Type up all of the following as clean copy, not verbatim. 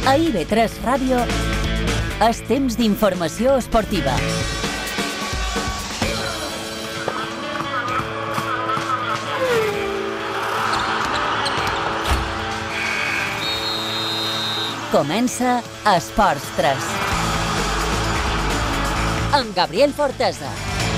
A IB3 Ràdio és temps d'informació esportiva. Comença Esports 3. Amb Gabriel Fortesa.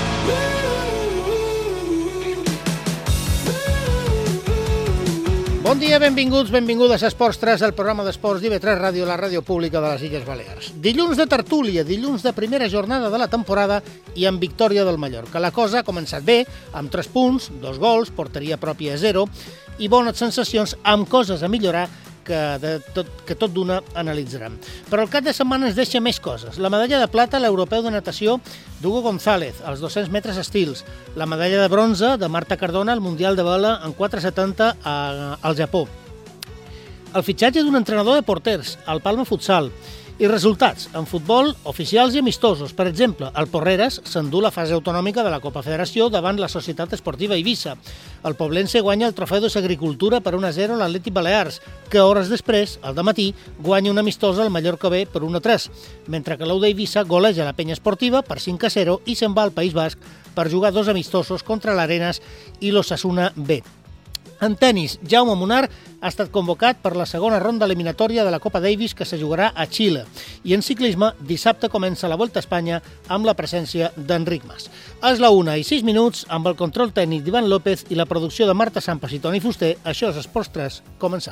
Bon dia, benvinguts, benvingudes a Esports 3, el programa d'esports d'IB3 Ràdio, la ràdio pública de les Illes Balears. Dilluns de tertúlia, dilluns de primera jornada de la temporada i amb victòria del Mallorca. La cosa ha començat bé, amb 3 punts, 2 gols, porteria pròpia a 0 i bones sensacions amb coses a millorar que tot d'una analitzarem. Però el cap de setmana ens deixa més coses. La medalla de plata a l'europeu de natació d'Hugo González, als 200 metres estils. La medalla de bronze de Marta Cardona al Mundial de Vela en 470 al Japó. El fitxatge d'un entrenador de porters, al Palma Futsal. I resultats, en futbol, oficials i amistosos. Per exemple, el Porreres s'endú la fase autonòmica de la Copa Federació davant la Societat Esportiva Eivissa. El Poblense guanya el trofeu de l'Agricultura per 1-0 a l'Atlètic Balears, que hores després, al dematí, guanya una amistosa al Mallorca B per 1-3, mentre que l'Ou d'Eivissa goleja la Penya Esportiva per 5-0 i se'n va al País Basc per jugar 2 amistosos contra l'Arenas i l'Osasuna B. En tenis, Jaume Munar ha estat convocat per la segona ronda eliminatòria de la Copa Davis que se jugarà a Xile. I en ciclisme, dissabte comença la Volta a Espanya amb la presència d'Enric Mas. És la 1:06 amb el control tècnic d'Ivan López i la producció de Marta Sampas i Toni Fuster. Això és Esports 3. Comencem.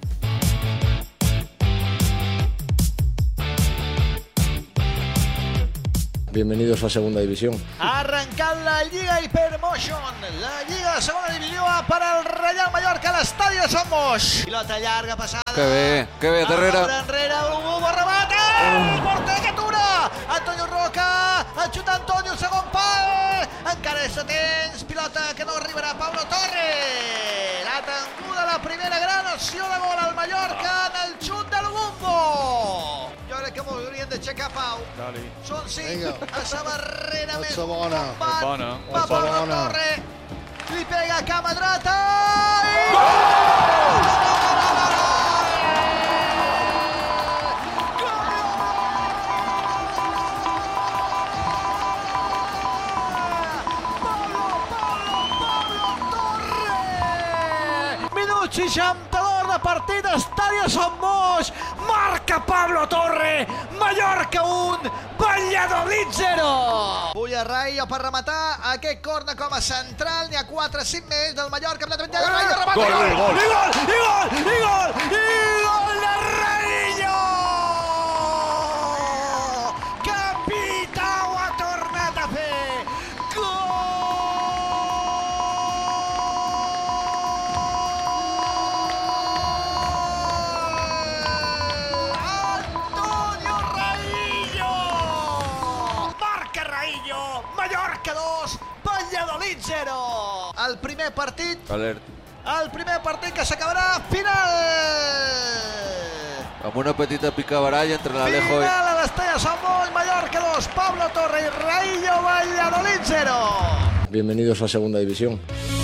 Bienvenidos a Segunda División. Arrancant la Lliga Hypermotion, la Lliga de Segona Divisió per al Reial Mallorca a l'estadi de Sant Moix. Pilota llarga passada. Que bé, darrere. Enrere, Hugo remata, el porter que atura. Antonio Roca, el xut d'Antonio, el segon pal. Encara és a temps, pilota que no arribarà Pablo Torre. La tanguda, la primera gran opció de gol al Mallorca en el xut de l'Ubumbo. Jo crec que m'ho haurien d'aixecar, Pau. Dale. Són 5, a la barrera més bona. va Pablo Torre, li pega a cama dreta i Pablo Torre, minut 62 de partit, estadi de Sant Moix, marca Pablo Torre, Mallorca 1, Valladolid 0. Puja Rayo per rematar aquest corna com a central, n'hi ha 4-5 més del Mallorca, completament llarg, Rayo remata, Gol. i gol de Rayo! Capità ho ha tornat a fer, Mallorca 2, Valladolid 0. El primer partit que s'acabarà final. Amb una petita picabaralla entre l'Alejo i... Final a l'estadi de Sant Moix, Mallorca 2, Pablo Torre i Rayo, Valladolid 0. Bienvenidos a Segunda División.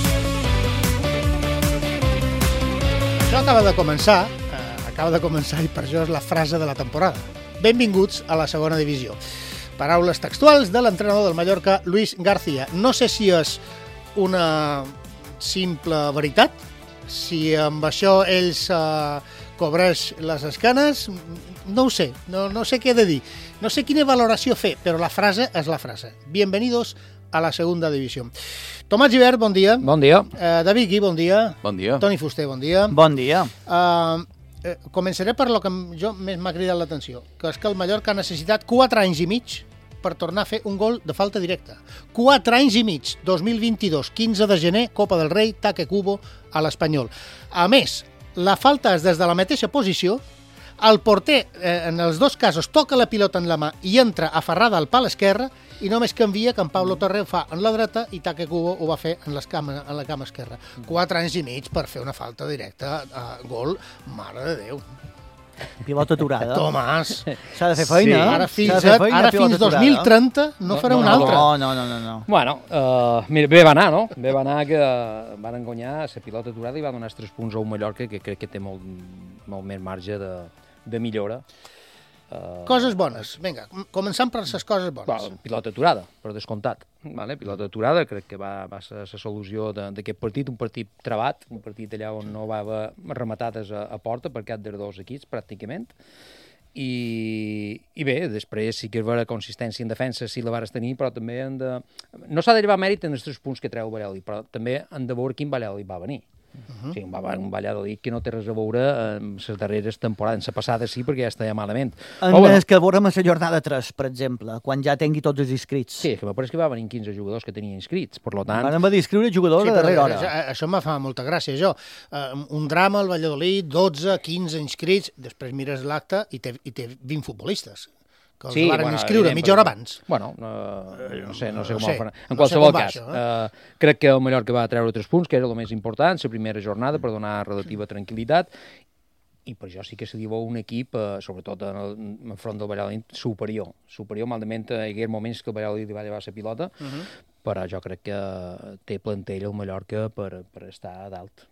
Això acaba de començar i per això és la frase de la temporada. Benvinguts a la segona divisió. Paraules textuals de l'entrenador del Mallorca, Luis García. No sé si és una simple veritat, si amb això ell cobreix les escanes, no ho sé, no sé què he de dir. No sé quina valoració fer, però la frase és la frase. Bienvenidos a la segunda divisió. Tomàs Gibert, bon dia. Bon dia. David Gui, bon dia. Bon dia. Toni Fuster, bon dia. Bon dia. Començaré per lo que jo més m'ha cridat l'atenció, que és que el Mallorca ha necessitat 4 anys i mig per tornar a fer un gol de falta directa. 4 anys i mig, 2022, 15 de gener, Copa del Rei, Taque Cubo a l'Espanyol. A més, la falta és des de la mateixa posició, el porter, en els dos casos, toca la pilota en la mà i entra aferrada al pal esquerre, i només canvia que en Pablo Torre ho fa en la dreta i Taque Cubo ho va fer en la cama esquerra. 4 anys i mig per fer una falta directa a gol, mare de Déu. Pilota aturada. Tomàs. S'ha de fer feina. Sí. Ara fins 2030 no farà una altra. No. Bueno, mira, bé va anar, no? Bé va anar que van engonyar la pilota aturada i va donar els 3 punts a un Mallorca que crec que té molt més marge de millora. Coses bones. Vinga, començant per les coses bones. Bueno, pilota aturada, per descomptat. Vale? Pilota aturada, crec que va ser la solució d'aquest partit, un partit trabat, un partit allà on no va haver rematades a porta per cap dels dos equips, pràcticament. I bé, després sí que és vera consistència en defensa, sí la vares tenir, però també no s'ha de llevar mèrit en els 3 punts que treu Valladolid, però també han de veure quin Valladolid va venir. O sigui, un Valladolid que no té res a veure en les darreres temporades. En la passada sí, perquè ja estava malament. És que veurem a la jornada 3, per exemple, quan ja tingui tots els inscrits. Sí, que me pareix que va venir 15 jugadors que tenien inscrits, per lo tant... Van haver d'inscriure jugadors a darrera hora. Això me fa molta gràcia, jo. Un drama al Valladolid, 12, 15 inscrits, després mires l'acte i té 20 futbolistes. Que els van inscriure mitja hora abans. Bueno, no sé com ho faran. En qualsevol cas, crec que el Mallorca va treure 3 punts, que era el més important, la primera jornada, per donar relativa tranquil·litat, i per això sí que se diu un equip, sobretot enfront del Valladolid, superior. Malament, hi hagués moments que el Valladolid va llevar la pilota, però jo crec que té plantell el Mallorca per estar a dalt.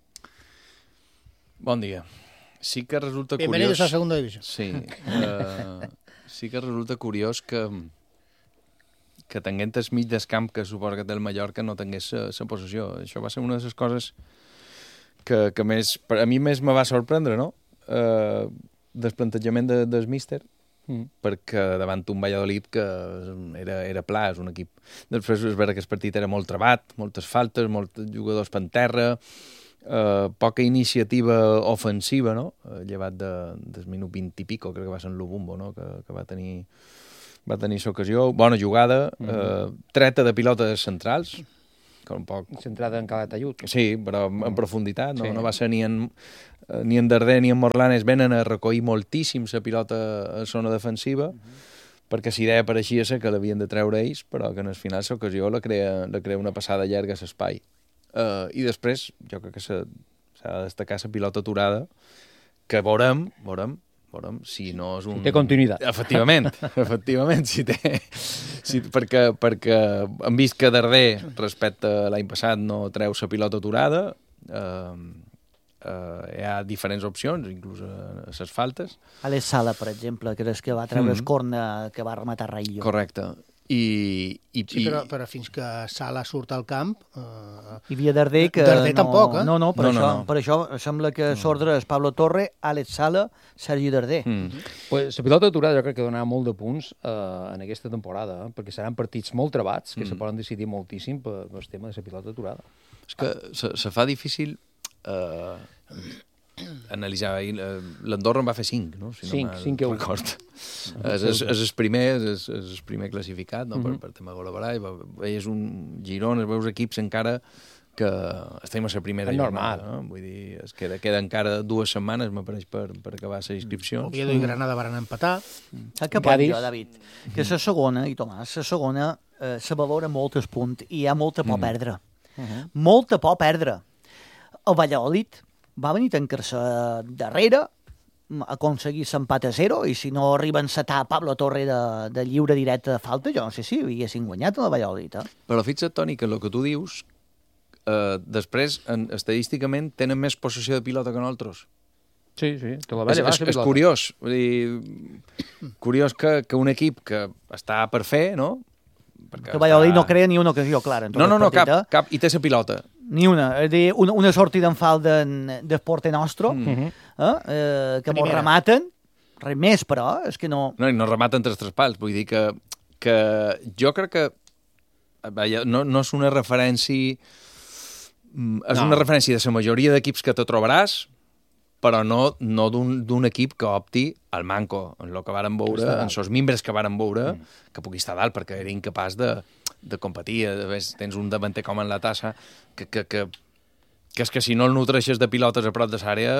Bon dia. Sí que resulta curiós... Bienvenidos a la segunda divisió. Sí. Sí que resulta curiós que tenint el mig del camp que suposa que té el Mallorca no tingués la possessió. Això va ser una de les coses que més, a mi més me va sorprendre, no? Del plantejament del míster, perquè davant un Valladolid que era pla, és un equip. Després és vera que el partit era molt trabat, moltes faltes, molts jugadors per terra, poca iniciativa ofensiva, no? Llevat del minut 20 i pico, crec que va ser en Lubumbo, no? Que va tenir l'ocasió, bona jugada, treta de pilotes centrals, que un poc... Centrada en cada tallut. Sí, però en profunditat, no, no va ser ni en Darder ni en Morlanes venen a recollir moltíssim la pilota a zona defensiva, perquè la idea pareixia ser que l'havien de treure ells, però que en el final l'ocasió la crea una passada llarga a l'espai. I després, jo crec que s'ha de destacar la pilota aturada, que veurem si no és un... Té continuïtat. Efectivament, sí té. Sí, perquè hem vist que Darder, respecte a l'any passat, no treu la pilota aturada, hi ha diferents opcions, inclús a les faltes. Alex Sala, per exemple, que és que va treure el corna que va rematar Raillo. Correcte. Sí, però fins que Sala surt al camp... Hi havia Darder que... Darder tampoc, eh? No, per això sembla que s'ordre és Pablo Torre, Alex Sala, Sergi Darder. Pues la pilota aturada jo crec que donarà molt de punts en aquesta temporada, perquè seran partits molt trebats, que se poden decidir moltíssim per el tema de la pilota aturada. És que se fa difícil analitzar. L'Andorra en va fer 5, no? Si 5 a 1. És el primer classificat, no? Per tema golebarà. Veies un Girona, veus equips encara que estem a la primera jornada. No? Vull dir, es queda encara 2 setmanes, m'apareix, per acabar les inscripcions. Oviedo i Granada van empatar. Saps què penso jo, David? Que la segona, i Tomàs, la segona se valora molts punts i hi ha molta por perdre. Molta por perdre. El Valladolid va venir a tancar-se darrere, aconseguir l'empat a 0, i si no arriba a encetar Pablo Torre de lliure directe de falta, jo no sé si haguessin guanyat a la Valladolid. Però fixa't, Toni, que el que tu dius, després, estadísticament, tenen més possessió de pilota que nosaltres. Sí, te la va llevar la pilota. És curiós. Vull dir, curiós que un equip que està per fer, no? Que Valladolid no crea ni una ocasió clara. No, cap, i té la pilota. Ni una. És dir, una sortida en fal del porter nostre, que mos rematen, res més, però és que no... No, i no rematen tres pals. Vull dir que jo crec que no és una referència... És una referència de la majoria d'equips que te trobaràs, però no d'un equip que opti al manco, en el que varen veure, en els membres que varen veure, que pugui estar dalt, perquè era incapaç de competir. Tens un davanter com en la tassa, que és que si no el nutreixes de pilotes a prop de l'àrea,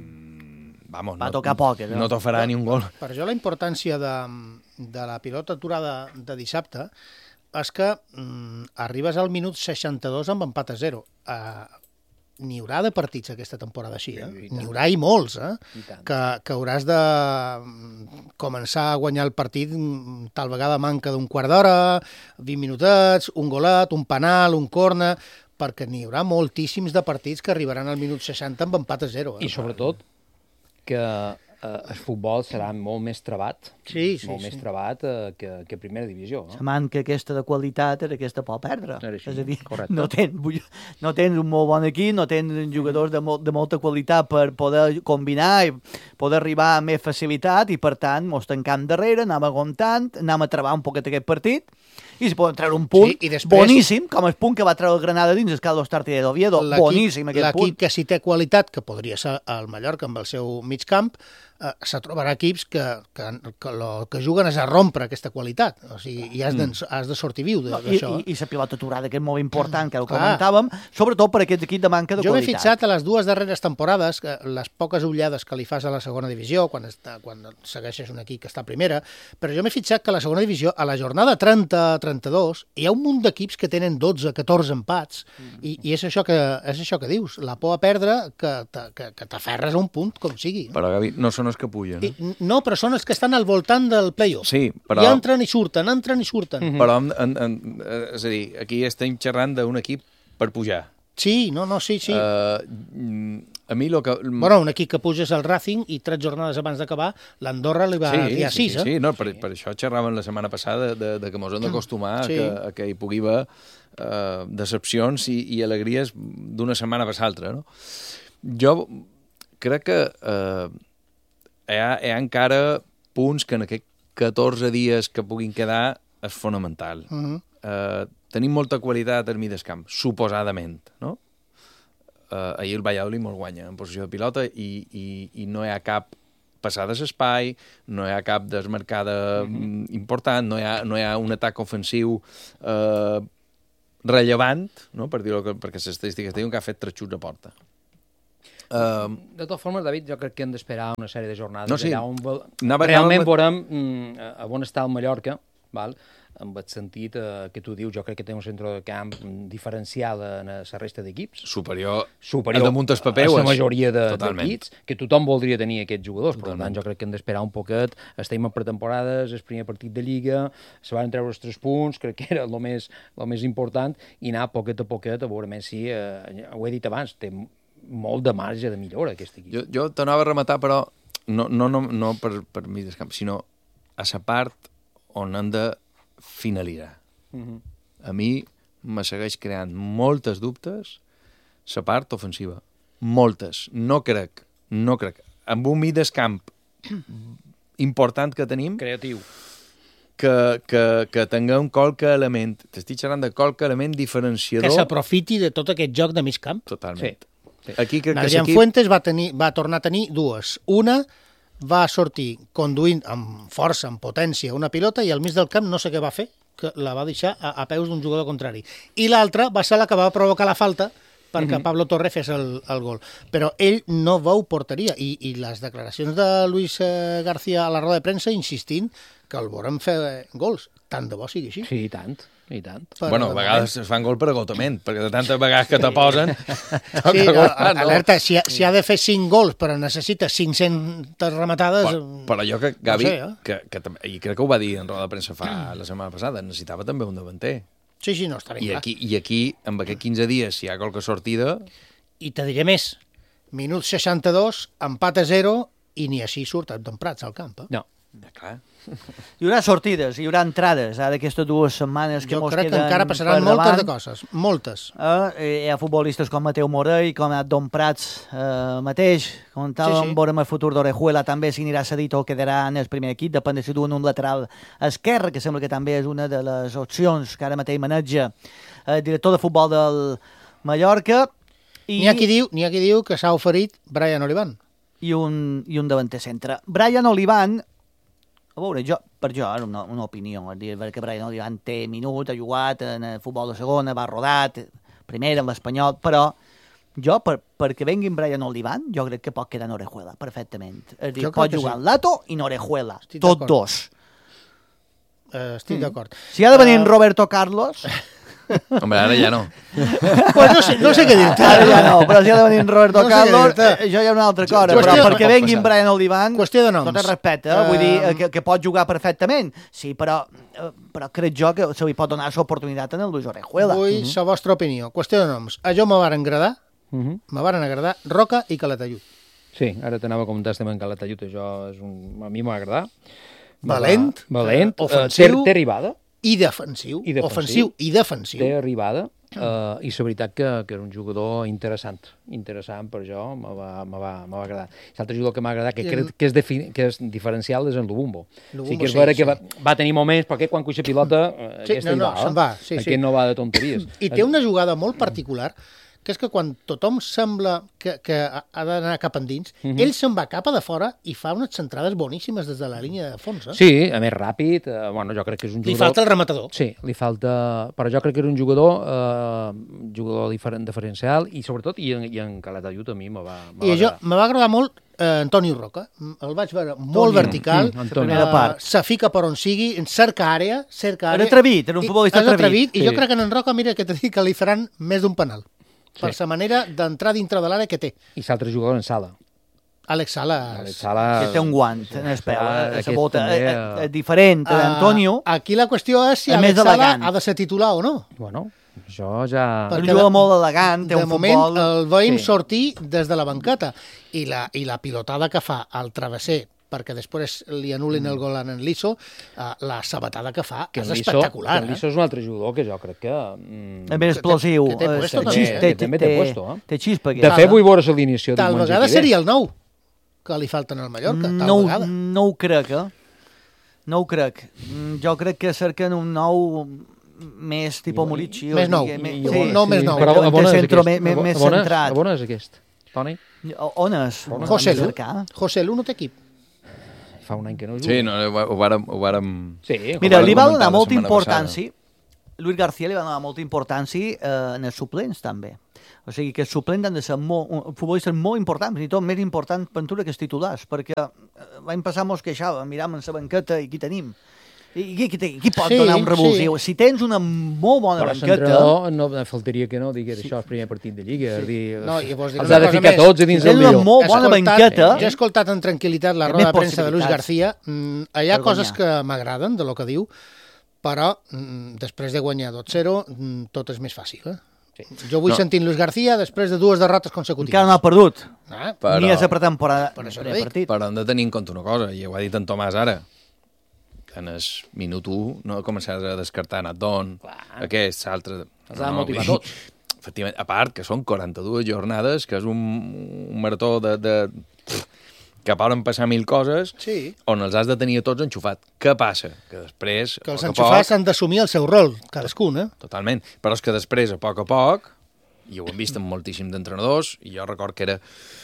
va tocar poc, no t'ho farà ni un gol. Per això la importància de la pilota aturada de dissabte és que arribes al minut 62 amb empat a 0. N'hi haurà de partits aquesta temporada així, n'hi haurà i molts, que hauràs de començar a guanyar el partit tal vegada manca d'un quart d'hora, 20 minutets, un golet, un penal, un corna, perquè n'hi haurà moltíssims de partits que arribaran al minut 60 amb empat a 0. I sobretot que el futbol serà molt més trebat, molt més trebat que primera divisió. No? La manca aquesta de qualitat és aquesta por perdre. Així, és a dir, correcte. no tens un molt bon equip, no tens jugadors de molta qualitat per poder combinar i poder arribar amb més facilitat i, per tant, mos tancam darrere, anem aguantant, anem a treballar un poquet aquest partit i si poden treure un punt boníssim, com el punt que va treure el Granada dins el Carlos Tartiere d'Oviedo, boníssim aquest punt. L'equip que si té qualitat, que podria ser el Mallorca amb el seu mig camp, se trobarà equips que juguen a rompre aquesta qualitat. O sigui, i has de sortir viu d'això. I la pilota aturada, que és molt important, que ho comentàvem, sobretot per aquest equip de manca de qualitat. Jo m'he fixat a les dues darreres temporades, les poques ullades que li fas a la segona divisió, quan segueixes un equip que està a primera, però jo m'he fixat que a la segona divisió, a la jornada 30-32, hi ha un munt d'equips que tenen 12-14 empats, i és això que dius, la por a perdre, que t'aferres a un punt, com sigui. Però, Gavi, no són els que pugen. No, però són els que estan al voltant del play-off. Sí, però... I entren i surten. Però, és a dir, aquí estem xerrant d'un equip per pujar. Sí, sí. A mi el que... Bueno, un equip que puja és el Racing i 3 jornades abans d'acabar l'Andorra li va dir 6, Sí, no, per això xerràvem la setmana passada de que mos hem d'acostumar a que hi pugui haver decepcions i alegries d'una setmana per l'altra, no? Jo crec que hi ha encara punts que en aquests 14 dies que puguin quedar és fonamental. Tenim molta qualitat al mig del camp, suposadament, no? Ahir el Valladolid mos guanya en posició de pilota i no hi ha cap passada a l'espai, no hi ha cap desmarcada important, no hi ha un atac ofensiu rellevant, no? Per dir-ho, perquè les estadístiques diuen que ha fet 3 xuts a porta. De totes formes, David, jo crec que hem d'esperar una sèrie de jornades allà on realment veurem on està el Mallorca, val? En el sentit que tu dius, jo crec que té un centre de camp diferencial en la resta d'equips. Superior damunt el paper a la majoria d'equips, que tothom voldria tenir aquests jugadors. Per tant, jo crec que hem d'esperar un poquet. Estem en pretemporades, el primer partit de Lliga, se van treure els 3 punts, crec que era el més important, i anar poquet a poquet a veure si, ho he dit abans, té molt de marge de millora aquest equip. Jo t'anava a rematar, però no per mig del camp, sinó a la part on hem de finalitzar. A mi me segueix creant moltes dubtes la part ofensiva. Moltes. No crec. Amb un mig del camp important que tenim... Creatiu. Que tinguem qualque element, t'estic xerrant de qualque element diferenciador... Que s'aprofiti de tot aquest joc de mig camp. Totalment. Sí. Aquí crec que Adrián Fuentes va tornar a tenir 2. Una va sortir conduint amb força, amb potència, una pilota i al mig del camp no sé què va fer, que la va deixar a peus d'un jugador contrari. I l'altra va ser la que va provocar la falta perquè Pablo Torre fes el gol. Però ell no veu porteria i les declaracions de Luis García a la roda de premsa insistint que el veurem fer gols. Tant de bo sigui així. Sí, i tant. Bueno, a vegades es fan gol per agotament, perquè de tantes vegades que te posen... Sí, alerta, si ha de fer 5 gols però necessita 500 rematades... Però jo, Gavi, i crec que ho va dir en roda de premsa la setmana passada, necessitava també un davanter. Sí, no, està ben clar. I aquí, amb aquests 15 dies, si hi ha qualque sortida... I te diré més, minut 62, empat a 0, i ni així surt Anton Prats al camp. No. Clar. Hi haurà sortides, hi haurà entrades d'aquestes 2 setmanes que mos queden per davant. Jo crec que encara passaran moltes de coses, moltes. Hi ha futbolistes com Mateu Morell, com Anton Prats mateix, comentàvem, veurem el futur d'Orejuela, també si anirà cedit o quedarà en el primer equip, depèn de si duen un lateral esquerre, que sembla que també és una de les opcions que ara mateix maneja el director de futbol del Mallorca. N'hi ha qui diu que s'ha oferit Brian Olivan. I un davanter centre. Brian Olivan, a veure, per jo era una opinió, és dir, perquè Brian Olivan té minut, ha jugat en el futbol de segona, va rodat, primer en l'Espanyol, però jo, perquè venguin Brian Olivan, jo crec que pot quedar en Orejuela, perfectament. És dir, pot jugar en Lato i en Orejuela, tots 2. Estic d'acord. Si ha de venir Roberto Carlos... Home, ara ja no. Pues no sé què dir-te. Ara ja no, però si ha de venir Roberto Carlos, jo hi ha una altra cosa. Però perquè venguin Brian Olivan, qüestió de noms. Tot el respecte, vull dir que pot jugar perfectament. Sí, però crec jo que se li pot donar l'oportunitat en el Luis Orejuela. Vull la vostra opinió. Qüestió de noms. A jo me varen agradar Roca i Calatayud. Sí, ara t'anava a comentar estem en Calatayud, això a mi m'ha agradat. Valent, ofensiu, té arribada. I defensiu. Ofensiu i defensiu. Té arribada. I la veritat que era un jugador interessant per això me va agradar. L'altre jugador que m'ha agradat, que és diferencial, és en Lubumbo. Sí que és vera que va tenir moments, perquè quan cuixa pilota se'n va. Aquest no va de tonteries. I té una jugada molt particular, que és que quan tothom sembla que ha d'anar cap endins, ell se'n va cap a de fora i fa unes centrades boníssimes des de la línia de fons. Sí, a més ràpid, jo crec que és un jugador... Li falta el rematador. Sí, li falta... Però jo crec que era un jugador diferencial i sobretot, i en Calatayud a mi me va agradar. Me va agradar molt Antonio Roca. El vaig veure molt vertical, se fica per on sigui, cerca àrea... Era atrevit, era un futbolista atrevit. I jo crec que en Roca, mira, que t'he dit que li faran més d'un penal. Per la manera d'entrar dintre de l'àrea que té. I l'altre jugador en Sala. Àlex Sala. Que té un guant en el peu, la bota diferent d'Antonio. Aquí la qüestió és si Àlex Sala ha de ser titular o no. Bueno, això ja... Un jugador molt elegant, té un futbol... De moment el veiem sortir des de la banqueta i la pilotada que fa al travesser perquè després li anul·lin el gol en Liso, la sabatada que fa és espectacular. Que Liso és un altre jugador que jo crec que... És més explosiu. També té puesto. Té xispa. De fet, vull veure l'alineació. Tal vegada seria el 9 que li falten al Mallorca. No ho crec, No ho crec. Jo crec que cerquen un 9 més tipus Murici. Més nou. Més nou. Però més centrat. On és aquest, Toni? On és? José Lu no té equip. Fa un any que no juga. Sí, ho vàrem... Mira, li va donar molta importància, Luis García li va donar molta importància en els suplents, també. O sigui, que els suplents han de ser futbolistes molt importants, i tot més important per tu que els titulars, perquè l'any passat mos queixàvem, miràvem en la banqueta i qui tenim? I qui pot donar un revulsiu? Si tens una molt bona banqueta... Però no faltaria que no digués això el primer partit de Lliga. Els ha de ficar tots a dins del millor. Si tens una molt bona banqueta... Jo he escoltat en tranquil·litat la roda de premsa de Luis García. Hi ha coses que m'agraden de lo que diu, però després de guanyar 2-0 tot és més fàcil. Jo vull sentir Luis García després de 2 derrotes consecutives. Encara no ha perdut. Ni a la pretemporada. Però hem de tenir en compte una cosa, i ho ha dit en Tomàs ara. En el minut 1 no començaràs a descartar Natdon, aquest, l'altre... Els ha de motivar tots. Efectivament, a part que són 42 jornades, que és un marató que poden passar 1000 coses, on els has de tenir tots enxufat. Què passa? Que després... Que els enxufats han d'assumir el seu rol, cadascun, Totalment. Però és que després, a poc, i ho hem vist amb moltíssims d'entrenadors, i jo record que era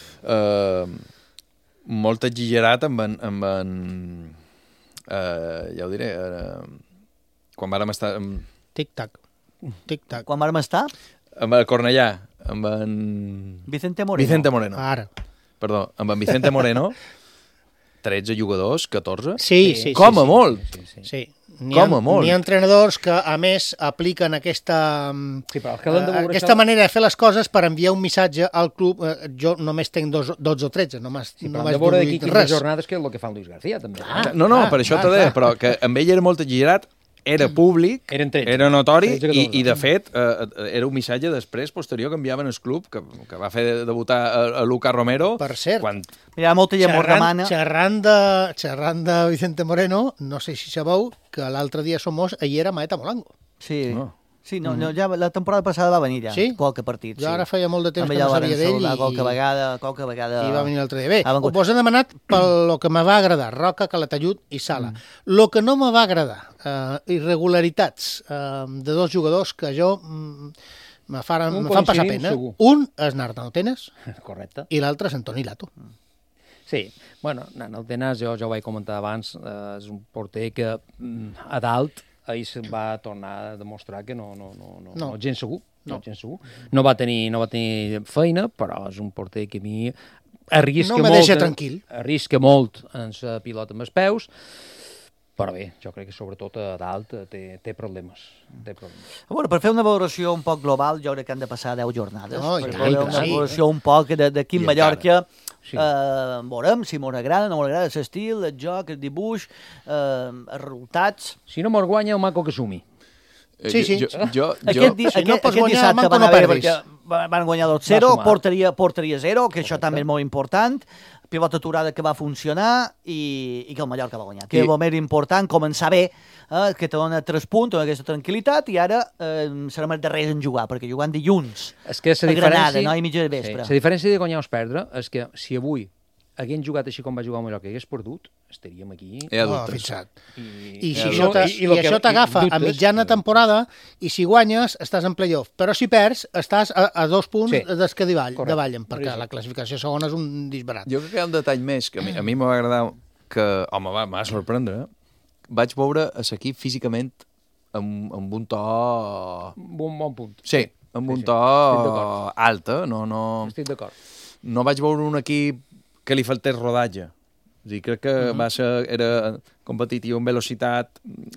molt exagerat amb en ja ho diré, quan vàrem estar... Tic-tac. Quan vàrem estar? Amb el Cornellà, amb en... Vicente Moreno. Ara. Perdó, amb en Vicente Moreno, 13 jugadors, 14? Sí. Com a molt! Sí. N'hi ha entrenadors que, a més, apliquen aquesta manera de fer les coses per enviar un missatge al club. Jo només tenc 12 o 13, no m'has deduït res. Jornades que és el que fa el Luis García, també. No, per això t'ho deia, però que amb ell era molt exagerat, era públic, era notori, i de fet era un missatge després, posterior, que enviaven el club, que va fer debutar a Lucas Romero. Per cert, hi ha molta gent molt remana. Xerrant de Vicente Moreno, no sé si sabeu que l'altre dia Somos, ahir era Maeta Molango. Sí. Sí, ja la temporada passada va venir ja, qualque partit. Jo ara feia molt de temps que no sabia d'ell qualque vegada... I va venir l'altre dia. Bé, vos he demanat pel que me va agradar, Roca, Calatayud i Sala. Lo que no me va agradar, irregularitats de 2 jugadors que jo me fan passar pena. Un és Narnautenes i l'altre és Antoni Lato. Sí, bueno, Narnautenes, jo ho vaig comentar abans, és un porter que a dalt ahir se'n va tornar a demostrar que no gens segur. No va tenir feina, però és un porter que a mi arrisca molt en la pilota amb els peus, però bé, jo crec que sobretot a dalt té problemes. Bueno, per fer una valoració un poc global, jo crec que han de passar 10 jornades. Una valoració un poc d'aquí en Mallorca. Veurem si m'ho agrada, no m'agrada l'estil, el joc, el dibuix, els resultats. Si no m'ho guanya, el maco que sumi. Sí. Aquest dissabte van haver, perquè van guanyar 2-0, porteria 0, que això també és molt important, pilota aturada que va funcionar i que el Mallorca va guanyar. Que és el més important, començar bé, que te dona 3 punts, amb aquesta tranquil·litat, i ara serem els darrers en jugar, perquè jugant dilluns a Granada, no? I mitja de vespre. La diferència de guanyar o perdre és que si avui haguem jugat així com va jugar el Mallorca i hagués perdut, estaríem aquí... fixat. I això t'agafa a mitjana temporada i si guanyes estàs en playoff. Però si perds estàs a 2 punts des que davallen, perquè la classificació segona és un disbarat. Jo crec que hi ha un detall més que a mi m'ha agradat, que, home, m'ha sorprendre. Vaig veure a l'equip físicament amb un to... Un bon punt. Sí, amb un to alt. Estic d'acord. No vaig veure un equip que li faltés rodatge. Crec que era competitiu en velocitat.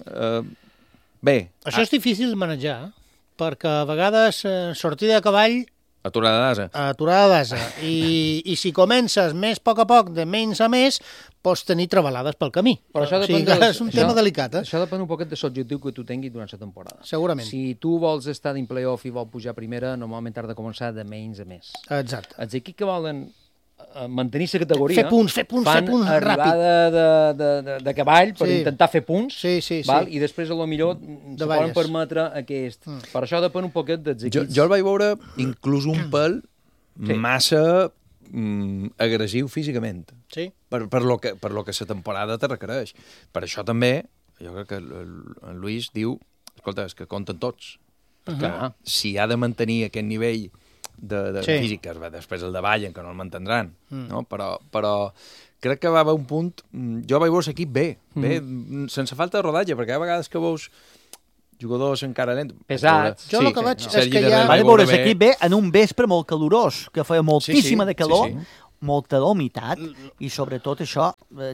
Bé. Això és difícil de manejar, perquè a vegades sortida de cavall... Aturada d'asa. Aturada d'asa. I si comences més a poc, de menys a més, pots tenir trebalades pel camí. Però això és un tema delicat. Això depèn un poquet de l'objectiu que tu tinguis durant la temporada. Segurament. Si tu vols estar dins playoff i vols pujar a primera, normalment has de començar de menys a més. Exacte. Els equips que volen mantenir la categoria... Fer punts fan ràpid. Arribada de cavall per intentar fer punts, val? I després a lo millor se poden permetre aquest. Per això depèn un poquet dels equips. Jo el vaig veure inclús un pèl massa agressiu físicament. Sí. Per lo que la temporada te requereix. Per això també, jo crec que el Luis diu, escolta, és que compten tots. Perquè si ha de mantenir aquest nivell de física, després el davallen, que no el mantendran, no? Però crec que va haver un punt... Jo vaig veure l'equip bé, sense falta de rodatge, perquè hi ha vegades que veus jugadors encara lents. Pesats. Jo el que vaig és que ja... Vaig veure l'equip bé en un vespre molt calorós, que feia moltíssima de calor, molta humitat, i sobretot això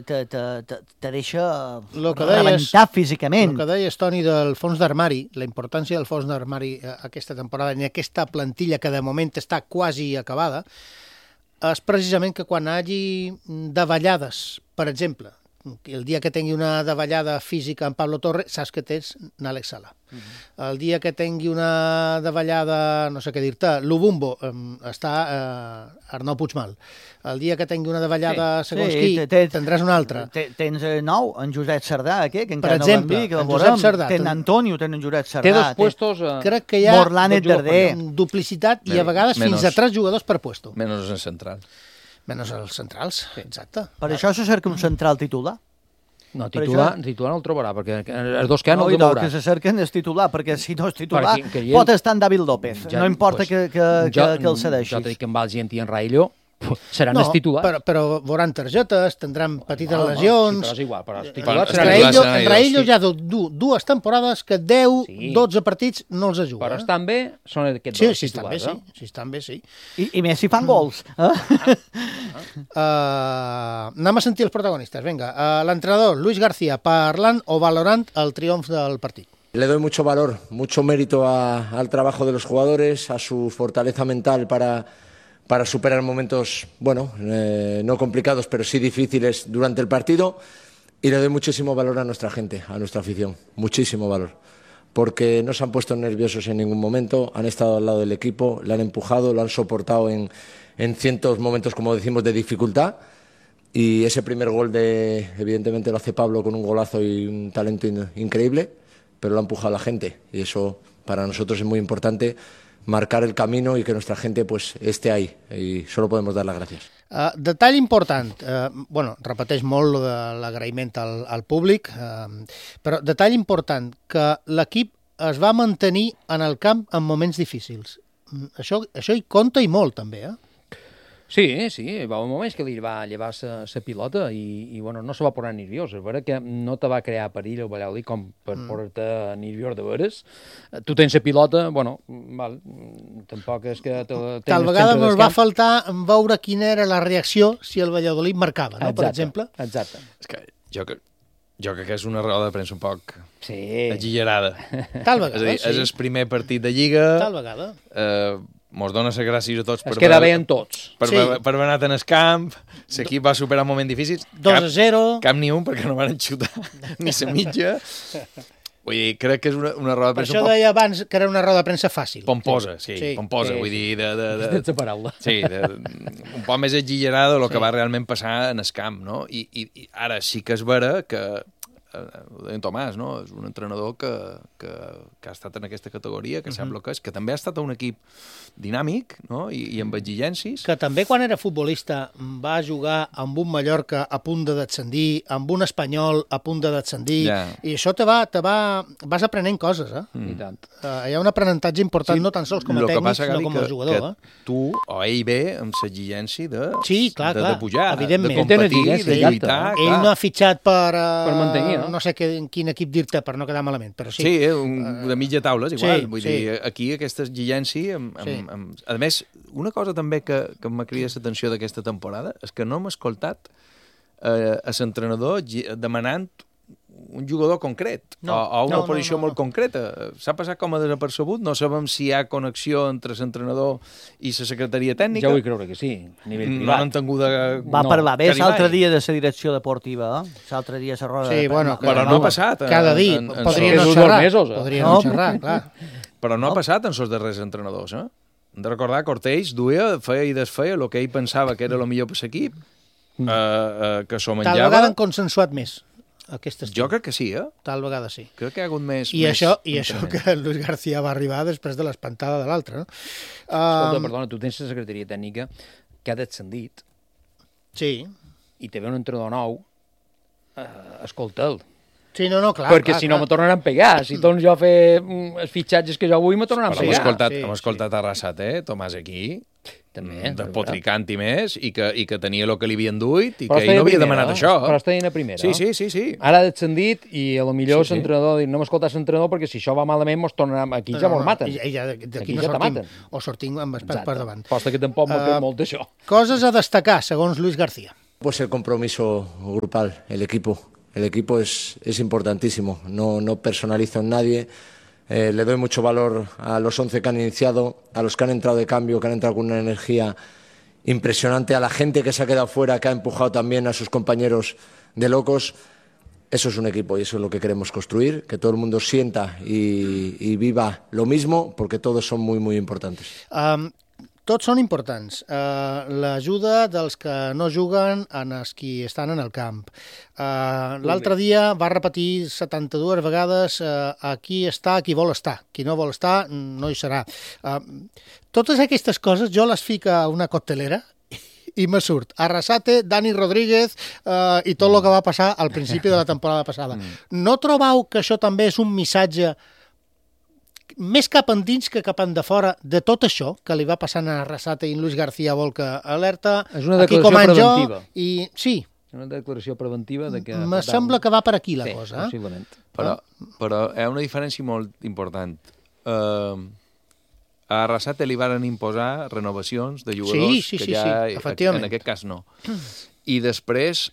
te deixa rebentar físicament. El que deies, Toni, del fons d'armari, la importància del fons d'armari aquesta temporada, ni aquesta plantilla que de moment està quasi acabada, és precisament que quan hi hagi davallades, per exemple, el dia que tingui una davallada física en Pablo Torre, saps que tens Àlex Sala. El dia que tingui una davallada, no sé què dir-te, Lubumbo, està Arnau Puigmal. El dia que tingui una davallada segons qui, tindràs una altra. Tens nou, en Josep Sardà, que per encara exemple, no vam dir, que veurem. Tens Antonio, tens en Josep Sardà. Té 2 puestos... Crec que hi ha duplicitat i a vegades fins a 3 jugadors per puesto. Menys en central. Menys els centrals, exacte. Per això se cerca un central titular. No, titular no el trobarà, perquè els dos que han el demourà. Que se cerquen és titular, perquè si no és titular pot estar en David López. No importa que el cedeixis. Jo dic que amb Valgent i en Raillo seran els titulars. Però veuran targetes, tindran petites lesions... Sí, però és igual, però els titulars... En Raillo ja dues temporades que 10-12 partits no els juga. Però estan bé, són aquests dos titulars. Sí, estan bé, sí. I més si fan gols. Anem a sentir els protagonistes. Vinga, l'entrenador Luis García parlant o valorant el triomf del partit. Le doy mucho valor, mucho mérito al trabajo de los jugadores, a su fortaleza mental para superar momentos, no complicados, pero sí difíciles durante el partido. Y le doy muchísimo valor a nuestra gente, a nuestra afición. Muchísimo valor. Porque no se han puesto nerviosos en ningún momento, han estado al lado del equipo, le han empujado, lo han soportado en ciertos momentos, como decimos, de dificultad. Y ese primer gol, evidentemente, lo hace Pablo con un golazo y un talento increíble, pero lo ha empujado la gente. Y eso para nosotros es muy importante, marcar el camino y que nuestra gente pues esté ahí, y solo podemos dar las gracias. Detall important, repeteix molt de l'agraïment al públic, però detall important, que l'equip es va mantenir en el camp en moments difícils. Això hi compta i molt, també, Sí, va un moment que li va llevar la pilota i no se va posar nerviós. És veritat que no te va crear perill el Valladolid com per posar-te nerviós de veres. Tu tens la pilota, tampoc és que... Tal vegada ens va faltar veure quina era la reacció si el Valladolid marcava, no? Per exemple. Exacte. És que jo crec que és una roda de premsa un poc exagerada. Tal vegada, és a dir, és el primer partit de Lliga. Tal vegada. Mos dona les gràcies a tots per quedar bé en tots. Per haver anat en el camp. L'equip va superar moments difícils. 2-0. Cap ni un, perquè no van xutar ni la mitja. Vull dir, crec que és una roda de Per premsa això deia abans que era una roda de premsa fàcil. pomposa, pomposa, vull dir, És la paraula. Sí, un poc més exagerada del que va realment passar en el camp, no? I ara sí que és vera que ho deia en Tomàs, no? És un entrenador que ha estat en aquesta categoria, que sembla que també ha estat un equip dinàmic, no? I amb exigències. Que també quan era futbolista va jugar amb un Mallorca a punt de descendir, amb un Espanyol a punt de descendir, i això vas aprenent coses, eh? I tant. Hi ha un aprenentatge important, no tan sols com a tècnic, sinó com a jugador. Que tu, o ell ve amb l'exigència de pujar, de evidentment. competir, de lluitar. Ell no ha fitxat per mantenir, no sé quin equip dir-te per no quedar malament, però sí. Sí, de mitja taula, és igual. Vull dir, aquí aquesta exigència... A més, una cosa també que m'ha cridat l'atenció d'aquesta temporada és que no hem escoltat a l'entrenador demanant un jugador concret o una posició molt concreta. S'ha passat com a desapercebut, no sabem si hi ha connexió entre l'entrenador i la secretaria tècnica. Ja vull creure que sí, a nivell privat. No han tingut va parlar bé l'altre dia de la direcció deportiva, l'altre dia la roda de premsa. Però no ha passat. Cada dia, podria no xerrar, clar. Però no ha passat en els darrers entrenadors, eh? Hem de recordar que Ortells feia i desfeia el que ell pensava que era el millor per l'equip, que s'ho menjava. Tal vegada han consensuat més aquest estil. Jo crec que sí, eh? Tal vegada sí. Crec que hi ha hagut més... I això que Luis García va arribar després de l'espantada de l'altre, no? Escolta, perdona, tu tens la secretaria tècnica que ha descendit. Sí. I te ve un entrenador nou, escolta'l. Sí, no, clar. Perquè si no me tornaran a pegar. Si torno jo a fer els fitxatges que jo vull, me tornaran a pegar. Hem escoltat a Arrasate, Tomàs aquí, despotricant i més, i que tenia el que li havien duit i que ell no havia demanat això. Però està dient a primera. Sí. Ara ha descendit i a lo millor l'entrenador diu no m'escoltes l'entrenador perquè si això va malament mos tornaran aquí, ja mos maten. I d'aquí no sortim. O sortim amb els peus per davant. Posta que tampoc m'ho crec molt d'això. Coses a destacar, segons Luis García. Pues el compromiso grupal, el equipo. El equipo es importantísimo, no personalizo en nadie, le doy mucho valor a los 11 que han iniciado, a los que han entrado de cambio, que han entrado con una energía impresionante, a la gente que se ha quedado fuera, que ha empujado también a sus compañeros de locos. Eso es un equipo y eso es lo que queremos construir, que todo el mundo sienta y viva lo mismo, porque todos son muy, muy importantes. Tots són importants. L'ajuda dels que no juguen en els qui estan en el camp. L'altre dia va repetir 72 vegades aquí està qui vol estar. Qui no vol estar no hi serà. Totes aquestes coses jo les fico a una coctelera i me surt Arrasate, Dani Rodríguez i tot el que va passar al principi de la temporada passada. No trobeu que això també és un missatge més cap endins que cap endafora de tot això que li va passant a Arrasate i Luis García vol que alerta. És una declaració preventiva. Sí. Una declaració preventiva de que... Me sembla que va per aquí la cosa. Sí, possiblement. Però hi ha una diferència molt important. A Arrasate li van imposar renovacions de jugadors que ja en aquest cas no. I després,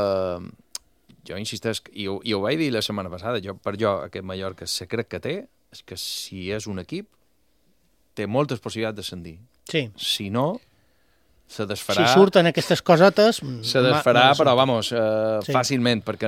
jo insisteix, i ho vaig dir la setmana passada, per jo aquest Mallorca se crec que té, és que si és un equip, té moltes possibilitats d'ascendir. Sí. Si no, se desfarà... Si surten aquestes cosetes... Se desfarà, però, fàcilment, perquè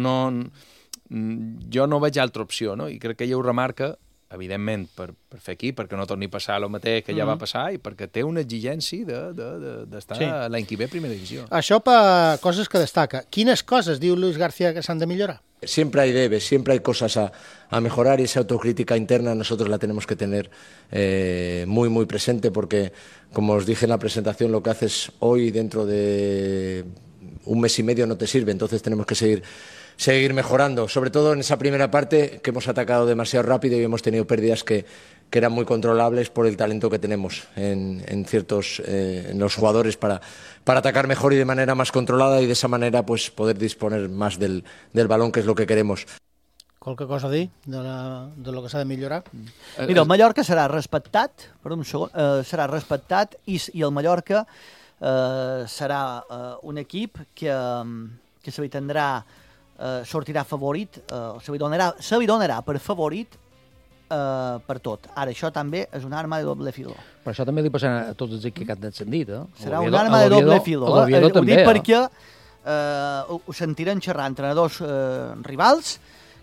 jo no veig altra opció, no? I crec que ella ho remarca, evidentment, per fer aquí, perquè no torni a passar el mateix que ja va passar i perquè té una exigència d'estar l'any que ve a primera divisió. Això per coses que destaca. Quines coses diu Luis García que s'han de millorar? Siempre hay debes, siempre hay cosas a mejorar y esa autocrítica interna nosotros la tenemos que tener muy, muy presente porque, como os dije en la presentación, lo que haces hoy dentro de un mes y medio no te sirve, entonces tenemos que seguir mejorando, sobre todo en esa primera parte que hemos atacado demasiado rápido y hemos tenido pérdidas que eran muy controlables por el talento que tenemos en los jugadores para atacar mejor y de manera más controlada y de esa manera pues poder disponer más del balón, que es lo que queremos. Qualque cosa a dir de lo que s'ha de millorar? Mira, el Mallorca serà respectat, per un segon, serà respectat i el Mallorca serà un equip que se li tindrà, sortirà favorit, se li donarà per favorit per tot. Ara, això també és una arma de doble filó. Però això també li passarà a tots els equips que han descendit, eh? Serà una arma de doble filó. Ho dic perquè ho sentiran xerrar entrenadors rivals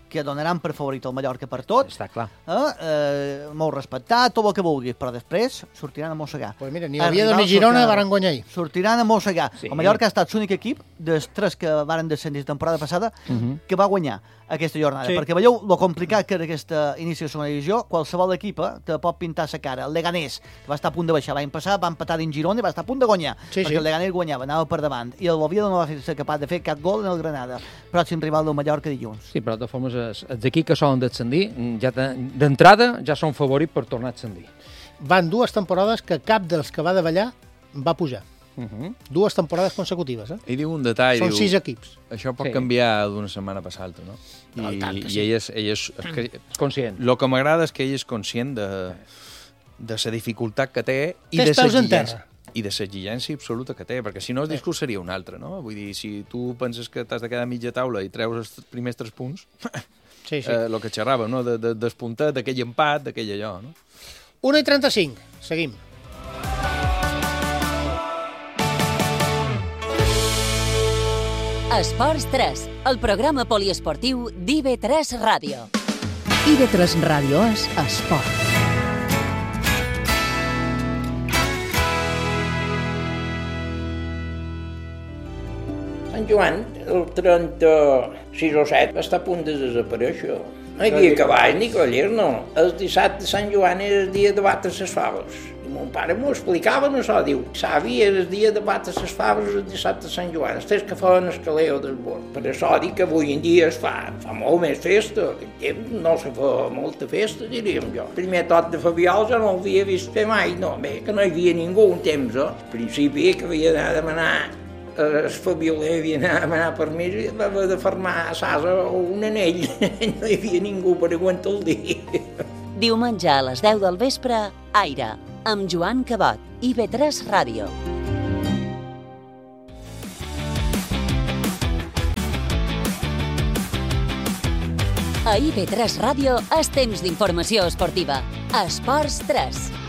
que donaran per favorit el Mallorca per tot. Està clar. Molt respectat, tot el que vulguis, però després sortiran a mossegar. Pues mira, ni Oviedo ni Girona varen guanyar ahir. Sortiran a mossegar. Sí. El Mallorca ha estat l'únic equip dels 3 que varen descendir la temporada passada que va guanyar aquesta jornada. Sí. Perquè veieu lo complicat que era aquesta inici de segona divisió. Qualsevol equip te pot pintar la cara. El Leganés, que va estar a punt de baixar l'any passat, va empatar dins Girona i va estar a punt de guanyar. Perquè el Leganés guanyava, anava per davant. I el Oviedo no va ser capaç de fer cap gol en el Granada. Pròxim rival del Mallorca dilluns. Sí, però de totes formes, els equips que solen descendir, d'entrada ja són favorits per tornar a ascendir. Van 2 temporades que cap dels que va davallar va pujar. 2 temporades consecutives, I diu un detall, Són diu, 6 equips. això pot canviar d'una setmana per l'altra, no? I ell és conscient. El que m'agrada és que ell és conscient de la dificultat que té i Té de els peus en terra. l'exigència absoluta que té, perquè si no el discurs seria un altre, no? Vull dir, si tu penses que t'has de quedar a mitja taula i treus els primers 3 punts, Sí. el que xerràvem, no? Del puntet, d'aquell empat, d'aquell allò, no? 1:35, seguim. Esports 3, el programa poliesportiu d'IV3 Ràdio. IV3 Ràdio és esport. Sant Joan, el 36 o 7, va estar a punt de desaparèixer. No hi havia cavall ni collers, no. El dissabte de Sant Joan era el dia de batre les faves. I mon pare m'ho explicava, no això, diu, savi, era el dia de batre les faves el dissabte de Sant Joan, els que feien el caleo del bord. Per això dic que avui en dia es fa molt més festa. En temps no se fa molta festa, diríem jo. El primer tot de Fabiol jo no l'havia vist fer mai, no, bé, que no hi havia ningú un temps, Al principi que havia d'anar a demanar el Fabioler havia d'anar a demanar permís i va haver de fermar a Sasa un anell. No hi havia ningú per aguantar el dia. Diumenge a les 10 del vespre, Aire, amb Joan Cabot, IV3 Ràdio. A IV3 Ràdio és temps d'informació esportiva. Esports 3.